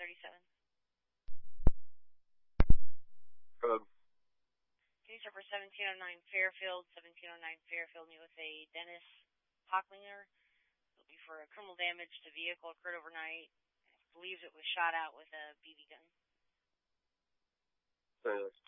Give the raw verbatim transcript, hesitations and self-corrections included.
thirty-seven. Code. Case number seventeen oh nine Fairfield, seventeen oh nine Fairfield, meet with a Dennis Hocklinger. It'll be for a criminal damage to vehicle occurred overnight. Believes it was shot out with a B B gun. Thanks.